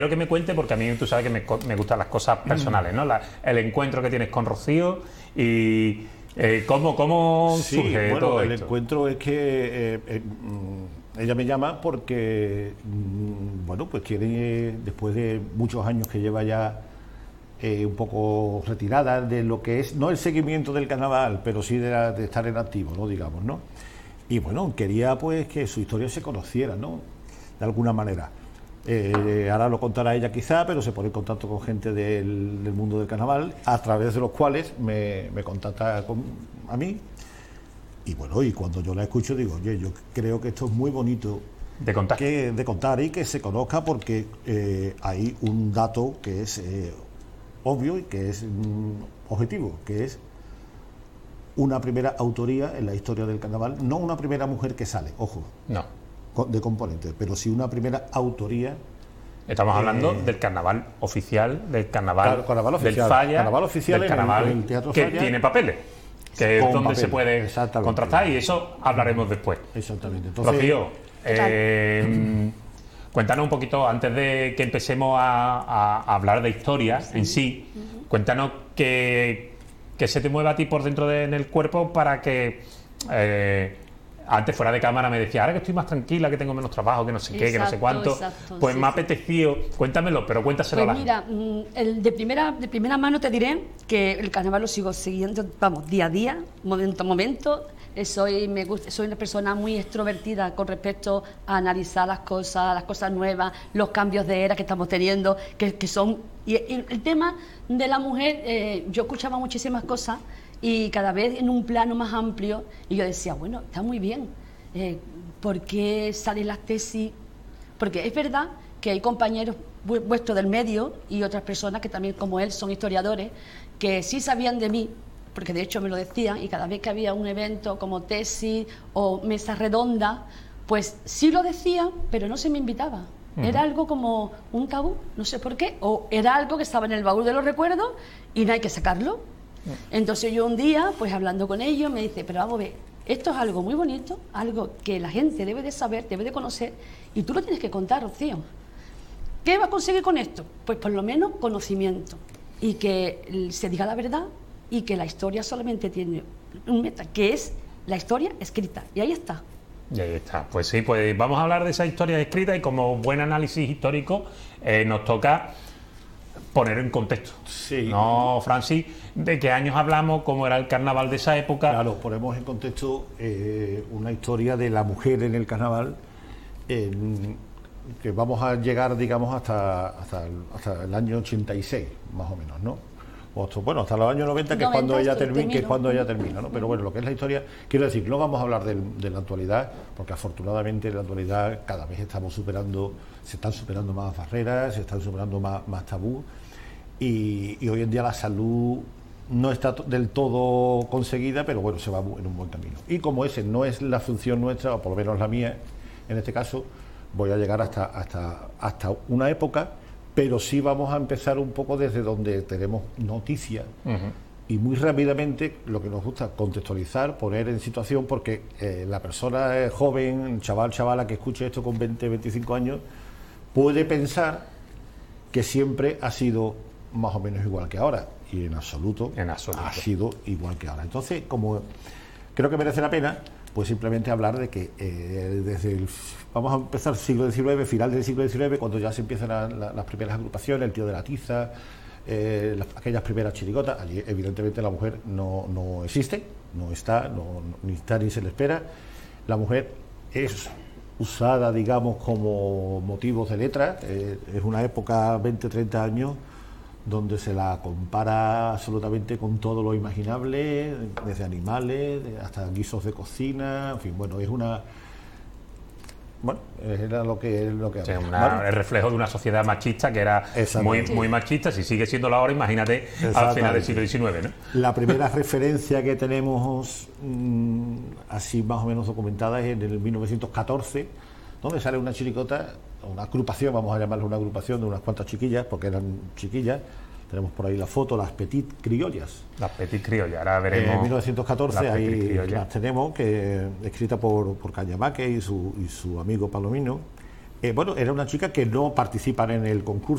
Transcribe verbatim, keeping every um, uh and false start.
Quiero que me cuente, porque a mí tú sabes que me, me gustan las cosas personales, ¿no? La, el encuentro que tienes con Rocío y eh, cómo, cómo sí, surge bueno, todo el esto. encuentro es que eh, eh, ella me llama porque, mm, bueno, pues quiere, después de muchos años que lleva ya eh, un poco retirada de lo que es, no el seguimiento del carnaval, pero sí de, la, de estar en activo, ¿no? Digamos, ¿no? Y bueno, quería pues que su historia se conociera, ¿no? De alguna manera. Eh, ahora lo contará ella quizá, pero se pone en contacto con gente del, del mundo del carnaval, a través de los cuales me, me contacta con, a mí. Y bueno, y cuando yo la escucho digo, oye, yo creo que esto es muy bonito de contar, que, de contar y que se conozca, porque eh, hay un dato que es eh, obvio y que es mm, objetivo, que es una primera autoría en la historia del carnaval, no una primera mujer que sale, ojo, no, de componente, pero sí una primera autoría. Estamos hablando eh, del carnaval oficial, del carnaval, claro, carnaval oficial, del Falla, carnaval oficial del en el- carnaval en el Teatro que Falla, tiene papeles, que es con donde papeles, se puede exactamente. contrastar, y eso hablaremos después. Exactamente. Entonces, Rocío, eh, cuéntanos un poquito, antes de que empecemos a, a- a hablar de historia sí. en sí, uh-huh. cuéntanos qué, qué se te mueve a ti por dentro de, en el cuerpo para que... Eh, antes fuera de cámara me decía, ahora que estoy más tranquila, que tengo menos trabajo, que no sé qué, exacto, que no sé cuánto, exacto, pues sí, me ha apetecido, cuéntamelo, pero cuéntaselo pues a la mira, gente. El de primera, de primera mano te diré que el carnaval lo sigo siguiendo, vamos, día a día, momento a momento. Soy, me gusta, soy una persona muy extrovertida con respecto a analizar las cosas, las cosas nuevas, los cambios de era que estamos teniendo, que, que son... Y, y el tema de la mujer, eh, yo escuchaba muchísimas cosas y cada vez en un plano más amplio, y yo decía, bueno, está muy bien, eh, ¿por qué salen las tesis? Porque es verdad que hay compañeros vuestros del medio y otras personas que también, como él, son historiadores, que sí sabían de mí, porque de hecho me lo decían, y cada vez que había un evento como tesis o mesa redonda, pues sí lo decían, pero no se me invitaba. Uh-huh. Era algo como un tabú, no sé por qué, o era algo que estaba en el baúl de los recuerdos y no hay que sacarlo. Uh-huh. Entonces yo un día, pues hablando con ellos, me dice, pero vamos a ver, esto es algo muy bonito, algo que la gente debe de saber, debe de conocer, y tú lo tienes que contar, Rocío. ¿Qué vas a conseguir con esto? Pues por lo menos conocimiento, y que se diga la verdad, y que la historia solamente tiene un meta, que es la historia escrita, y ahí está. Y ahí está. Pues sí, pues vamos a hablar de esa historia escrita, y como buen análisis histórico eh, nos toca poner en contexto. Sí. ¿No, Francis? ¿De qué años hablamos? ¿Cómo era el carnaval de esa época? Claro, ponemos en contexto eh, una historia de la mujer en el carnaval, en, que vamos a llegar, digamos, hasta, hasta, el, hasta el año ochenta y seis, más o menos, ¿no? O hasta, bueno, hasta los años noventa, que es cuando ella termina, que es cuando ella termina, ¿no? Pero bueno, lo que es la historia, quiero decir, no vamos a hablar de, de la actualidad, porque afortunadamente en la actualidad cada vez estamos superando, se están superando más barreras, se están superando más, más tabú, y, y hoy en día la salud no está del todo conseguida, pero bueno, se va en un buen camino. Y como ese no es la función nuestra, o por lo menos la mía, en este caso, voy a llegar hasta, hasta, hasta una época, pero sí vamos a empezar un poco desde donde tenemos noticias, uh-huh. y muy rápidamente lo que nos gusta contextualizar, poner en situación, porque eh, la persona eh, joven, chaval, chavala que escuche esto con veinte, veinticinco años, puede pensar que siempre ha sido más o menos igual que ahora, y en absoluto, en absoluto. ha sido igual que ahora. Entonces, como creo que merece la pena, pues simplemente hablar de que eh, desde el, vamos a empezar siglo diecinueve, final del siglo diecinueve, cuando ya se empiezan a, la, las primeras agrupaciones, el tío de la tiza, eh, las, aquellas primeras chirigotas. Allí evidentemente la mujer no, no existe, no está, no, no, ni está ni se le espera. La mujer es usada, digamos, como motivos de letra, eh, es una época, veinte, treinta años, donde se la compara absolutamente con todo lo imaginable, desde animales hasta guisos de cocina, en fin, bueno, es una... Bueno, era lo que lo que sí, una, ¿vale? El reflejo de una sociedad machista que era muy, muy machista. Si sigue siendo ahora, imagínate al final del siglo diecinueve, ¿no? La primera referencia que tenemos mmm, así más o menos documentada es en el mil novecientos catorce, donde sale una chiricota, una agrupación, vamos a llamarla una agrupación de unas cuantas chiquillas, porque eran chiquillas. Tenemos por ahí la foto, las Petit Criollas. Las Petit Criollas, ahora veremos. En mil novecientos catorce, ahí las tenemos, que escrita por, por Cañamaque y su, y su amigo Palomino. Eh, bueno, era una chica que no participan en el concurso.